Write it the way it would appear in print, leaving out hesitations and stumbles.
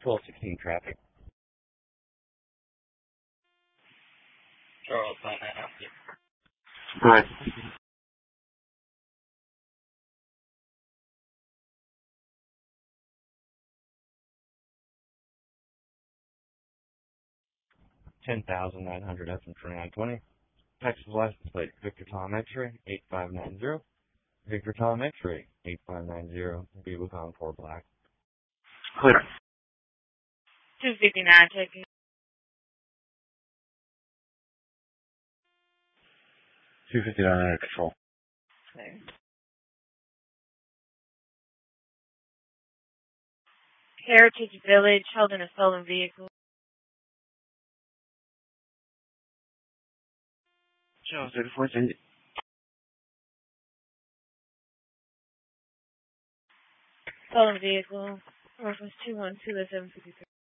1216 traffic. Charles, I have you. Go ahead. $10,900 from 2920. Texas license plate Victor Tom X-ray 8590. Victor Tom X-ray 8590. Beagle Concord Black. Clear. 259 taking. 259 under control. Clear. Heritage Village holding a stolen vehicle. Charles 34 Stolen vehicle. Reference 212 at 753.